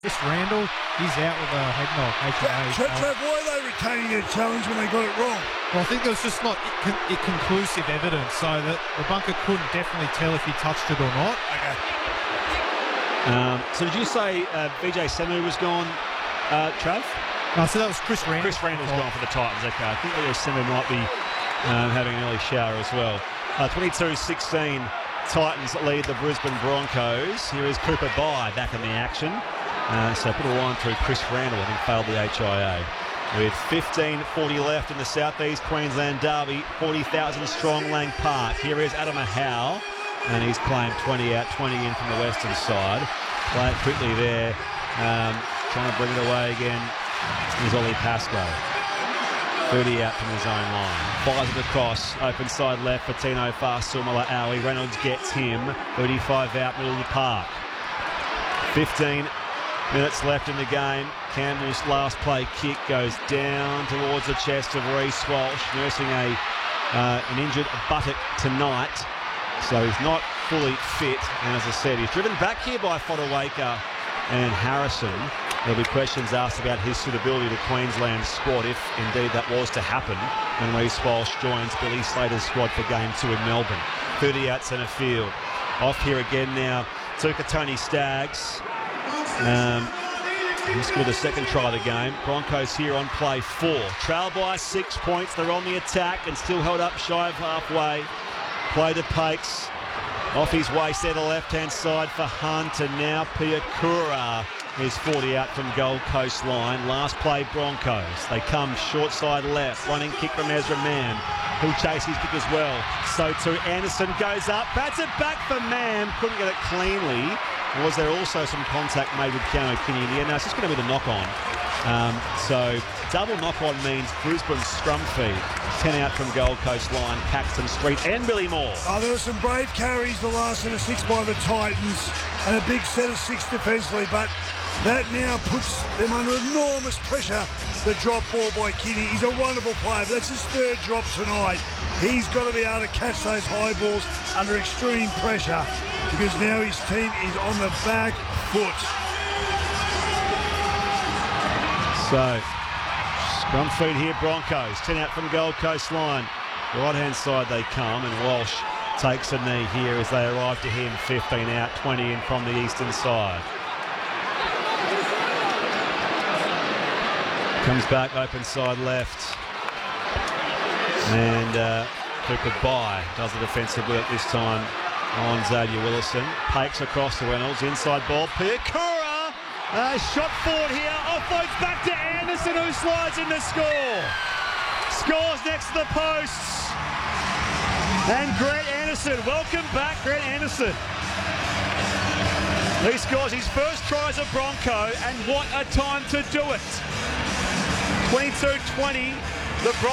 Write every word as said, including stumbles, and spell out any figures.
Chris Randall, he's out with a head knock. H and A. Trev, Trev, why are they retaining their challenge when they got it wrong? Well, I think there was just not con- conclusive evidence, so that the bunker couldn't definitely tell if he touched it or not. Okay. Um, so did you say uh, B J Semu was gone, uh, Trav? No, so that was Chris Randall. Chris Randall's gone for the Titans. Okay, I think B J Semu might be um, having an early shower as well. Uh, twenty-two sixteen, Titans lead the Brisbane Broncos. Here is Cooper Bye back in the action. Uh, so put a line through Chris Randall, I think failed the H I A. With fifteen forty left in the South East Queensland Derby, forty thousand strong Lang Park. Here is Adam Howe, and he's claimed twenty out, twenty in from the western side. Play it quickly there, um, trying to bring it away again is Ollie Pascoe. thirty out from his own line. Fires it across, open side left for Tino Fa'asuamaleaui. Aui. Reynolds gets him, thirty-five out, middle of the park. fifteen minutes left in the game. Campbell's last play kick goes down towards the chest of Reece Walsh, nursing a uh, an injured buttock tonight, so he's not fully fit. And as I said, he's driven back here by Fodawaker and Harrison. There'll be questions asked about his suitability to Queensland's squad, if indeed that was to happen, when Reece Walsh joins Billy Slater's squad for game two in Melbourne. thirty out centre field. Off here again now, Tuka Tony Staggs. Um, he scored the second try of the game. Broncos here on play four. Trail by six points. They're on the attack and still held up shy of halfway. Play to Pakes. Off his waist there, the left-hand side for Hunt, and now Piakura is forty out from Gold Coast line. Last play Broncos. They come short side left. Running kick from Ezra Mann, who'll chase his kick as well. So too Anderson goes up. Bats it back for Mann. Couldn't get it cleanly. Was there also some contact made with Keanu Kinney in the end? No, it's just going to be the knock-on. Um, so double knock-on means Brisbane scrum feed. ten out from Gold Coast line, Caxton Street and Billy Moore. Oh, there were some brave carries the last set of six by the Titans and a big set of six defensively, but that now puts them under enormous pressure. The drop ball by Kinney. He's a wonderful player, but that's his third drop tonight. He's got to be able to catch those high balls under extreme pressure, because now his team is on the back foot. So, scrum feed here, Broncos. ten out from Gold Coast line. Right-hand side they come, and Walsh takes a knee here as they arrive to him. fifteen out, twenty in from the eastern side. Comes back, open side left. And uh, Cooper Bye does the defensive work this time on Xavier Willison. Pakes across to Reynolds, inside ball. Piakura, uh, shot forward here, offloads back to Anderson, who slides in to score. Scores next to the posts. And Grant Anderson, welcome back, Grant Anderson. He scores his first try as a Bronco, and what a time to do it. twenty-two twenty, the Broncos.